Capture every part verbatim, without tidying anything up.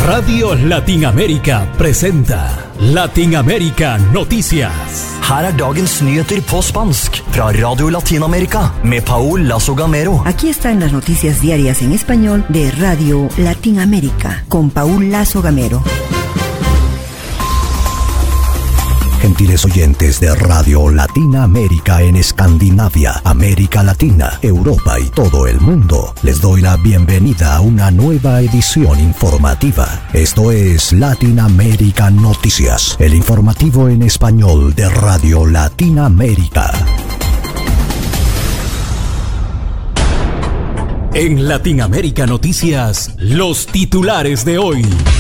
Radio Latinoamérica presenta Latinoamérica Noticias. Her er dagens nyheter på spansk fra Radio Latinoamérica med Paul Lazo Gamero. Aquí están las noticias diarias en español de Radio Latinoamérica con Paul Lazo Gamero. Gentiles oyentes de Radio Latinoamérica en Escandinavia, América Latina, Europa y todo el mundo, les doy la bienvenida a una nueva edición informativa. Esto es Latinoamérica Noticias, el informativo en español de Radio Latinoamérica. En Latinoamérica Noticias, los titulares de hoy.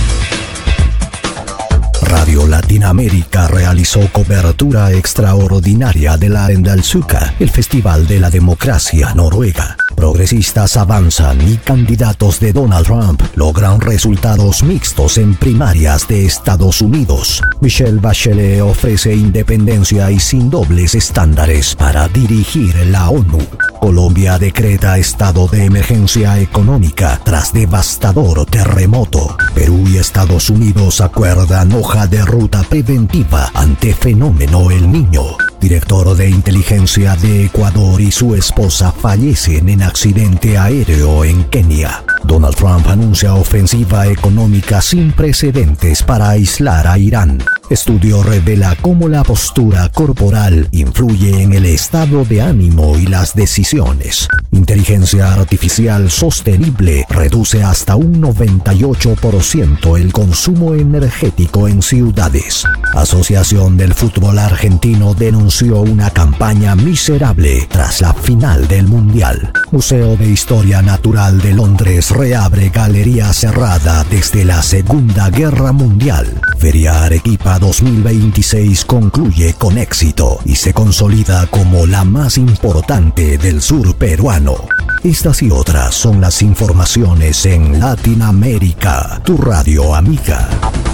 Radio Latinoamérica realizó cobertura extraordinaria de la Arendalsuka, el Festival de la Democracia Noruega. Progresistas avanzan y candidatos de Donald Trump logran resultados mixtos en primarias de Estados Unidos. Michelle Bachelet ofrece independencia y sin dobles estándares para dirigir la ONU. Colombia decreta estado de emergencia económica tras devastador terremoto. Perú y Estados Unidos acuerdan hoja de ruta preventiva ante fenómeno El Niño. Director de inteligencia de Ecuador y su esposa fallecen en accidente aéreo en Kenia. Donald Trump anuncia ofensiva económica sin precedentes para aislar a Irán. Estudio revela cómo la postura corporal influye en el estado de ánimo y las decisiones. Inteligencia artificial sostenible reduce hasta un noventa y ocho por ciento el consumo energético en ciudades. Asociación del Fútbol Argentino denunció una campaña miserable tras la final del Mundial. Museo de Historia Natural de Londres reabre galería cerrada desde la Segunda Guerra Mundial. Feria Arequipa dos mil veintiséis concluye con éxito y se consolida como la más importante del sur peruano. Estas y otras son las informaciones en Latinoamérica, tu radio amiga.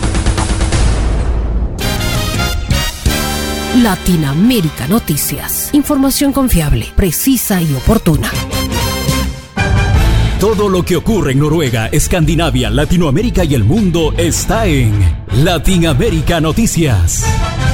Latinoamérica Noticias. Información confiable, precisa y oportuna. Todo lo que ocurre en Noruega, Escandinavia, Latinoamérica y el mundo está en Latinoamérica Noticias.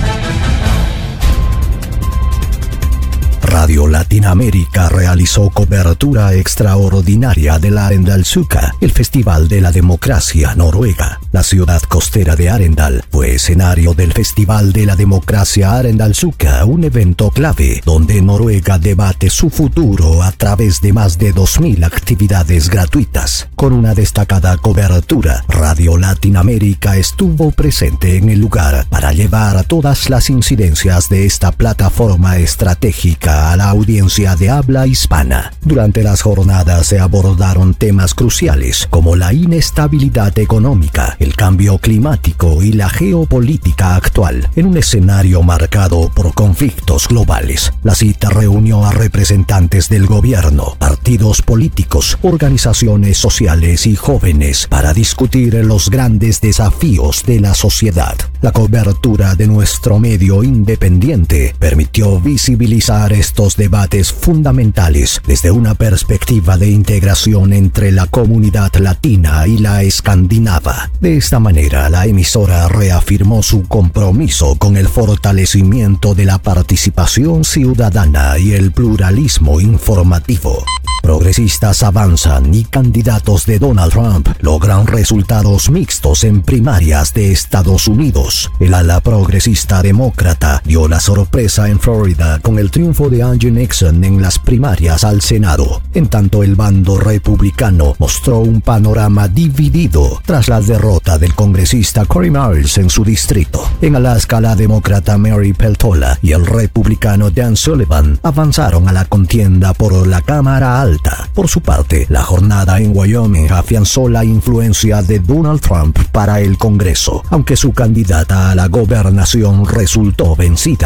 Radio Latinoamérica realizó cobertura extraordinaria de la Arendalsuka, el Festival de la Democracia Noruega. La ciudad costera de Arendal fue escenario del Festival de la Democracia Arendalsuka, un evento clave donde Noruega debate su futuro a través de más de dos mil actividades gratuitas. Con una destacada cobertura, Radio Latinoamérica estuvo presente en el lugar para llevar todas las incidencias de esta plataforma estratégica a la audiencia de habla hispana. Durante las jornadas se abordaron temas cruciales como la inestabilidad económica, el cambio climático y la geopolítica actual, en un escenario marcado por conflictos globales. La cita reunió a representantes del gobierno, partidos políticos, organizaciones sociales y jóvenes para discutir los grandes desafíos de la sociedad. La cobertura de nuestro medio independiente permitió visibilizar estos debates fundamentales desde una perspectiva de integración entre la comunidad latina y la escandinava. De esta manera, la emisora reafirmó su compromiso con el fortalecimiento de la participación ciudadana y el pluralismo informativo. Progresistas avanzan y candidatos de Donald Trump logran resultados mixtos en primarias de Estados Unidos. El ala progresista demócrata dio la sorpresa en Florida con el triunfo de Andrew Nixon en las primarias al Senado. En tanto, el bando republicano mostró un panorama dividido tras la derrota del congresista Cory Miles en su distrito. En Alaska, la demócrata Mary Peltola y el republicano Dan Sullivan avanzaron a la contienda por la Cámara Alta. Por su parte, la jornada en Wyoming afianzó la influencia de Donald Trump para el Congreso, aunque su candidata a la gobernación resultó vencida.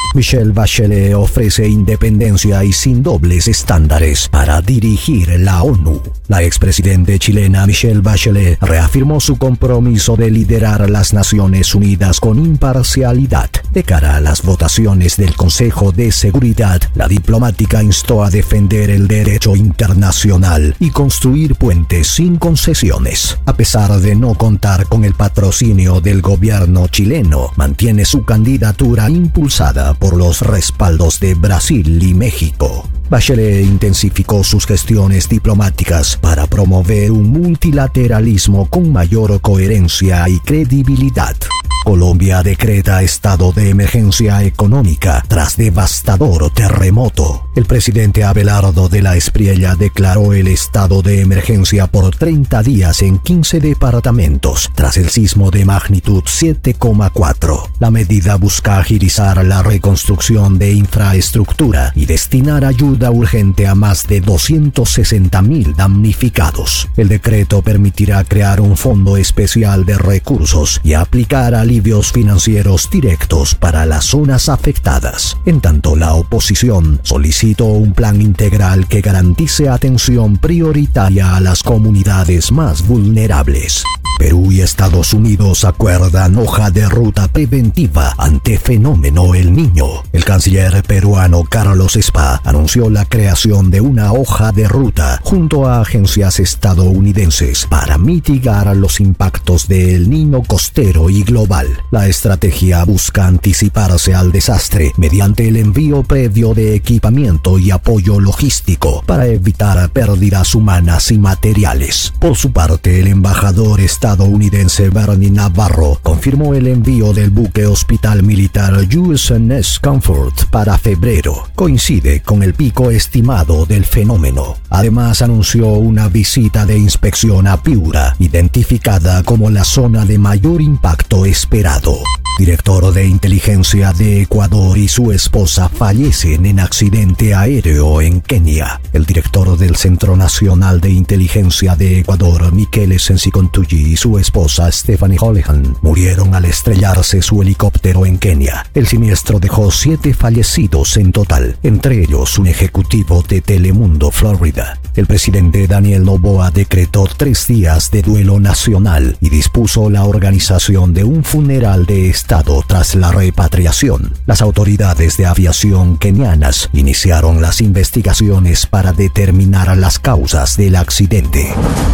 Michelle Bachelet ofrece independencia y sin dobles estándares para dirigir la ONU. La expresidente chilena Michelle Bachelet reafirmó su compromiso de liderar las Naciones Unidas con imparcialidad. De cara a las votaciones del Consejo de Seguridad, la diplomática instó a defender el derecho internacional y construir puentes sin concesiones. A pesar de no contar con el patrocinio del gobierno chileno, mantiene su candidatura impulsada por los respaldos de Brasil y México. Bachelet intensificó sus gestiones diplomáticas para promover un multilateralismo con mayor coherencia y credibilidad. Colombia decreta estado de emergencia económica tras devastador terremoto. El presidente Abelardo de la Espriella declaró el estado de emergencia por treinta días en quince departamentos tras el sismo de magnitud siete coma cuatro. La medida busca agilizar la reconstrucción de infraestructura y destinar ayuda urgente a más de doscientos sesenta mil damnificados. El decreto permitirá crear un fondo especial de recursos y aplicar alivios financieros directos para las zonas afectadas. En tanto, la oposición solicitó un plan integral que garantice atención prioritaria a las comunidades más vulnerables. Perú y Estados Unidos acuerdan hoja de ruta preventiva ante fenómeno El Niño. El canciller peruano Carlos Spa anunció la creación de una hoja de ruta junto a agencias estadounidenses para mitigar los impactos de El Niño costero y global. La estrategia busca anticiparse al desastre mediante el envío previo de equipamiento y apoyo logístico para evitar pérdidas humanas y materiales. Por su parte, el embajador estadounidense estadounidense Bernie Navarro confirmó el envío del buque hospital militar U S N S Comfort para febrero. Coincide con el pico estimado del fenómeno. Además, anunció una visita de inspección a Piura, identificada como la zona de mayor impacto esperado. Director de inteligencia de Ecuador y su esposa fallecen en accidente aéreo en Kenia. El director del Centro Nacional de Inteligencia de Ecuador, Michele Sensicontuyi, y su esposa Stephanie Holohan murieron al estrellarse su helicóptero en Kenia. El siniestro dejó siete fallecidos en total, entre ellos un ejecutivo de Telemundo, Florida. El presidente Daniel Noboa decretó tres días de duelo nacional y dispuso la organización de un funeral de Estado tras la repatriación. Las autoridades de aviación kenianas iniciaron las investigaciones para determinar las causas del accidente.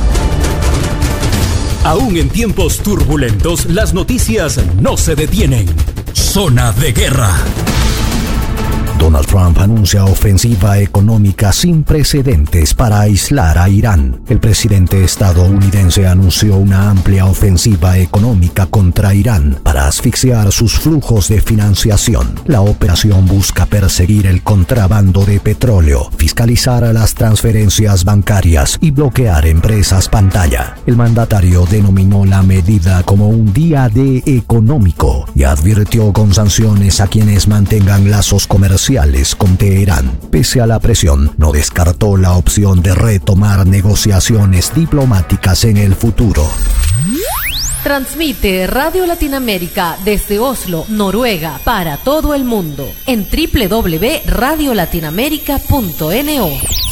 Aún en tiempos turbulentos, las noticias no se detienen. Zona de guerra. Donald Trump anuncia ofensiva económica sin precedentes para aislar a Irán. El presidente estadounidense anunció una amplia ofensiva económica contra Irán para asfixiar sus flujos de financiación. La operación busca perseguir el contrabando de petróleo, fiscalizar las transferencias bancarias y bloquear empresas pantalla. El mandatario denominó la medida como un día D económico y advirtió con sanciones a quienes mantengan lazos comerciales con Teherán. Pese a la presión, no descartó la opción de retomar negociaciones diplomáticas en el futuro. Transmite Radio Latinoamérica desde Oslo, Noruega, para todo el mundo en doble u doble u doble u punto radio latinoamérica punto no.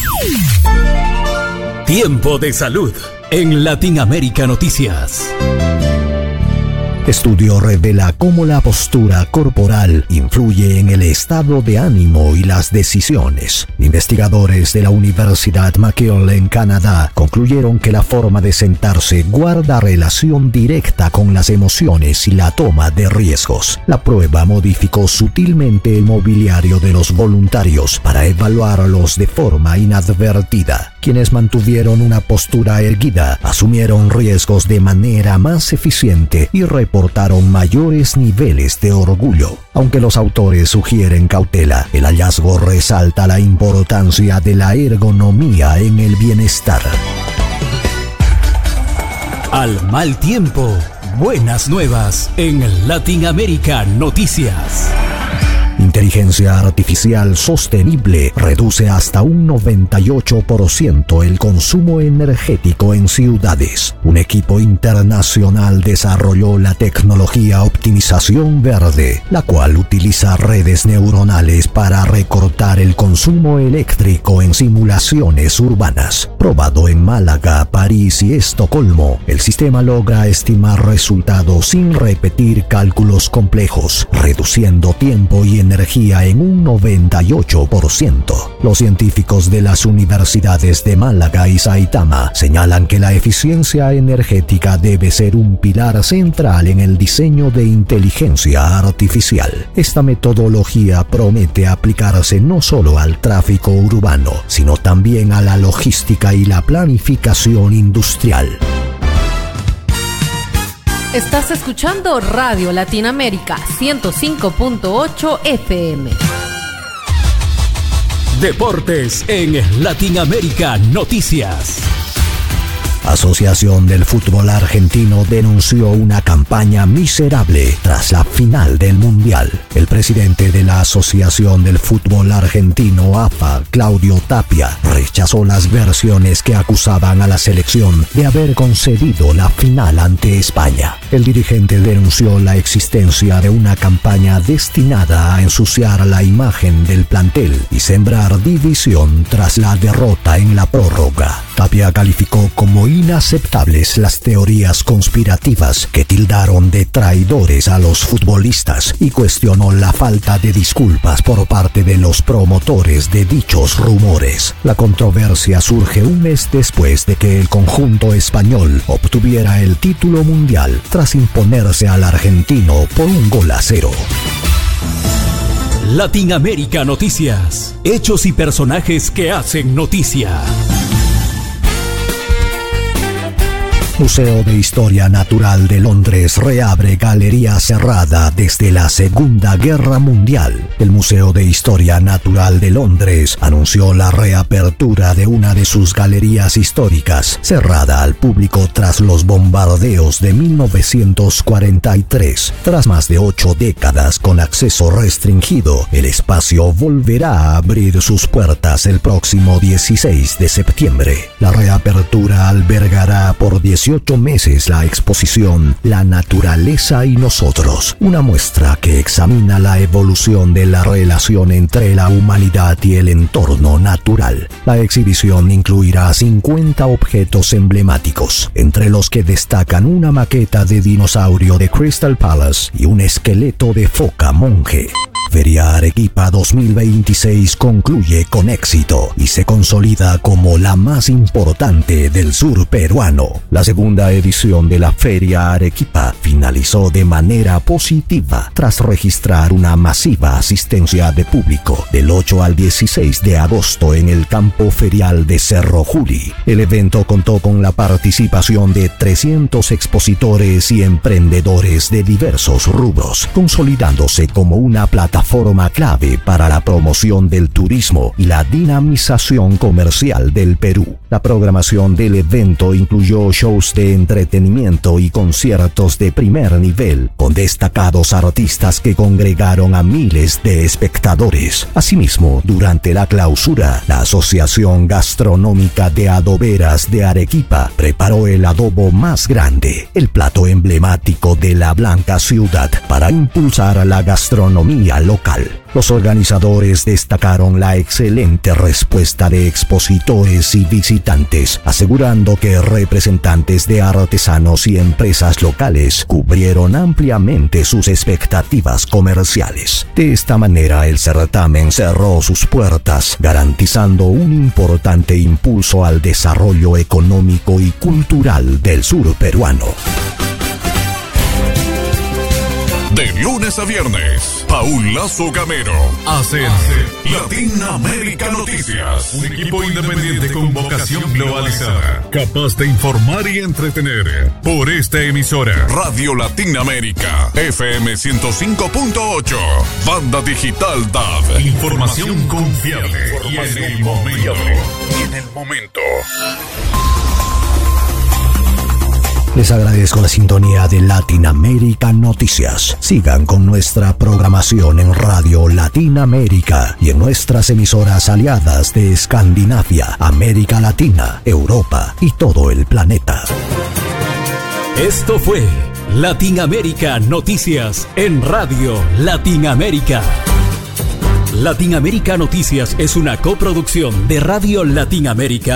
Tiempo de salud en Latinoamérica Noticias. Estudio revela cómo la postura corporal influye en el estado de ánimo y las decisiones. Investigadores de la Universidad McGill en Canadá concluyeron que la forma de sentarse guarda relación directa con las emociones y la toma de riesgos. La prueba modificó sutilmente el mobiliario de los voluntarios para evaluarlos de forma inadvertida. Quienes mantuvieron una postura erguida asumieron riesgos de manera más eficiente y reportaron mayores niveles de orgullo. Aunque los autores sugieren cautela, el hallazgo resalta la importancia de la ergonomía en el bienestar. Al mal tiempo, buenas nuevas en Latinoamérica Noticias. inteligencia artificial sostenible reduce hasta un noventa y ocho por ciento el consumo energético en ciudades. Un equipo internacional desarrolló la tecnología optimización verde, la cual utiliza redes neuronales para recortar el consumo eléctrico en simulaciones urbanas. Probado en Málaga, París y Estocolmo, el sistema logra estimar resultados sin repetir cálculos complejos, reduciendo tiempo y energía en un noventa y ocho por ciento. Los científicos de las universidades de Málaga y Saitama señalan que la eficiencia energética debe ser un pilar central en el diseño de inteligencia artificial. Esta metodología promete aplicarse no solo al tráfico urbano, sino también a la logística y la planificación industrial. Estás escuchando Radio Latinoamérica ciento cinco punto ocho F M. Deportes en Latinoamérica Noticias. Asociación del Fútbol Argentino denunció una campaña miserable tras la final del Mundial. El presidente de la Asociación del Fútbol Argentino, A F A, Claudio Tapia, rechazó las versiones que acusaban a la selección de haber concedido la final ante España. El dirigente denunció la existencia de una campaña destinada a ensuciar la imagen del plantel y sembrar división tras la derrota en la prórroga. Tapia calificó como inaceptables las teorías conspirativas que tildaron de traidores a los futbolistas y cuestionó la falta de disculpas por parte de los promotores de dichos rumores. La controversia surge un mes después de que el conjunto español obtuviera el título mundial tras imponerse al argentino por un gol a cero. Latinoamérica Noticias. Hechos y personajes que hacen noticia. Museo de Historia Natural de Londres reabre galería cerrada desde la Segunda Guerra Mundial. El Museo de Historia Natural de Londres anunció la reapertura de una de sus galerías históricas, cerrada al público tras los bombardeos de mil novecientos cuarenta y tres. Tras más de ocho décadas con acceso restringido, el espacio volverá a abrir sus puertas el próximo dieciséis de septiembre. La reapertura albergará por dieciocho meses la exposición La Naturaleza y Nosotros, una muestra que examina la evolución de la relación entre la humanidad y el entorno natural. La exhibición incluirá cincuenta objetos emblemáticos, entre los que destacan una maqueta de dinosaurio de Crystal Palace y un esqueleto de foca monje. Feria Arequipa dos mil veintiséis concluye con éxito y se consolida como la más importante del sur peruano. La segunda edición de la Feria Arequipa finalizó de manera positiva tras registrar una masiva asistencia de público del ocho al dieciséis de agosto en el campo ferial de Cerro Juli. El evento contó con la participación de trescientos expositores y emprendedores de diversos rubros, consolidándose como una plataforma forma clave para la promoción del turismo y la dinamización comercial del Perú. La programación del evento incluyó shows de entretenimiento y conciertos de primer nivel, con destacados artistas que congregaron a miles de espectadores. Asimismo, durante la clausura, la Asociación Gastronómica de Adoberas de Arequipa preparó el adobo más grande, el plato emblemático de la Blanca Ciudad, para impulsar la gastronomía local. Los organizadores destacaron la excelente respuesta de expositores y visitantes, asegurando que representantes de artesanos y empresas locales cubrieron ampliamente sus expectativas comerciales. De esta manera, el certamen cerró sus puertas, garantizando un importante impulso al desarrollo económico y cultural del sur peruano. De lunes a viernes, Paul Lazo Gamero hace Latinoamérica Noticias. Un equipo independiente con vocación globalizada, capaz de informar y entretener. Por esta emisora, Radio Latinoamérica, F M ciento cinco punto ocho, Banda Digital D A B. Información confiable y en el momento. Y en el momento. Les agradezco la sintonía de Latinoamérica Noticias. Sigan con nuestra programación en Radio Latinoamérica y en nuestras emisoras aliadas de Escandinavia, América Latina, Europa y todo el planeta. Esto fue Latinoamérica Noticias en Radio Latinoamérica. Latinoamérica Noticias es una coproducción de Radio Latinoamérica